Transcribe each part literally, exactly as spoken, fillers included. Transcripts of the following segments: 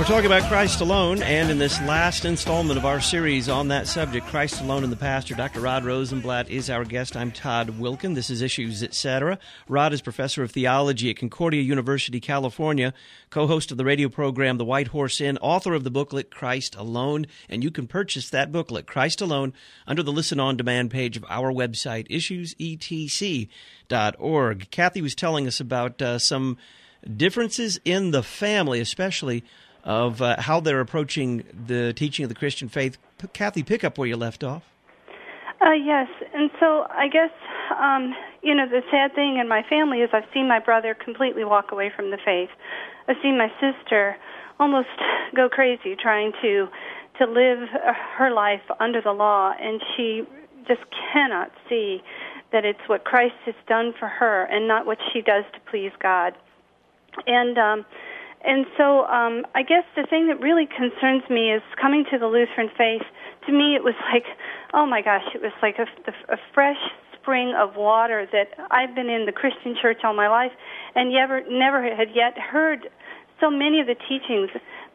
We're talking about Christ alone, and in this last installment of our series on that subject, Christ alone and the pastor, Doctor Rod Rosenblatt is our guest. I'm Todd Wilkin. This is Issues, et cetera. Rod is professor of theology at Concordia University, California, co-host of the radio program The White Horse Inn, author of the booklet Christ Alone, and you can purchase that booklet, Christ Alone, under the Listen On Demand page of our website, issues e t c dot org. Kathy was telling us about uh, some differences in the family, especially of uh, how they're approaching the teaching of the Christian faith. P- Kathy, pick up where you left off. Uh, yes, and so I guess, um, you know, the sad thing in my family is I've seen my brother completely walk away from the faith. I've seen my sister almost go crazy trying to to live her life under the law, and she just cannot see that it's what Christ has done for her and not what she does to please God. And um And so um, I guess the thing that really concerns me is coming to the Lutheran faith. To me, it was like, oh my gosh, it was like a, a fresh spring of water that I've been in the Christian church all my life and never, never had yet heard so many of the teachings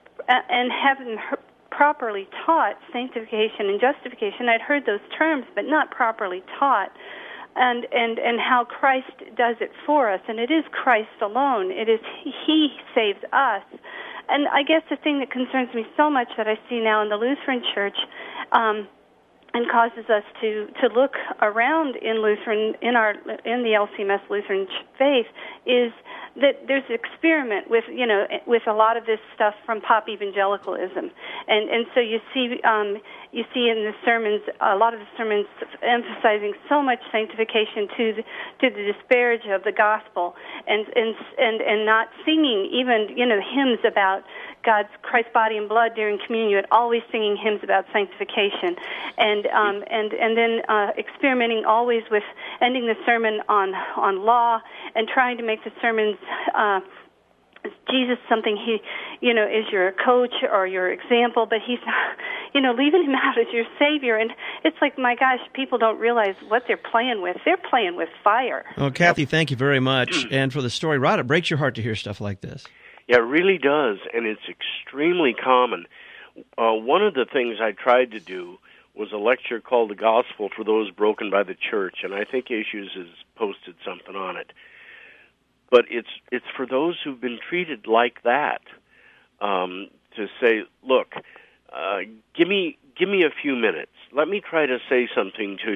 and haven't heard, properly taught sanctification and justification. I'd heard those terms, but not properly taught. And, and and how Christ does it for us. And it is Christ alone. It is He saves us. And I guess the thing that concerns me so much that I see now in the Lutheran Church um, and causes us to, to look around in Lutheran, in our in the L C M S Lutheran faith is that there's an experiment with, you know, with a lot of this stuff from pop evangelicalism. And and so you see um, you see in the sermons, a lot of the sermons emphasizing so much sanctification to the, to the disparage of the gospel, and and and and not singing even, you know, hymns about God's Christ's body and blood during communion, always singing hymns about sanctification, and um, and and then uh, experimenting always with ending the sermon on on law and trying to make the sermons uh, Jesus something he, you know, is your coach or your example, but he's, you know, leaving him out as your savior. And it's like, my gosh, people don't realize what they're playing with. They're playing with fire. Well, Kathy, thank you very much. And for the story, Rod, it breaks your heart to hear stuff like this. Yeah, it really does, and it's extremely common. Uh, one of the things I tried to do was a lecture called The Gospel for Those Broken by the Church, and I think Issues has posted something on it. But it's it's for those who've been treated like that, um, to say, look, uh, give me give me a few minutes. Let me try to say something to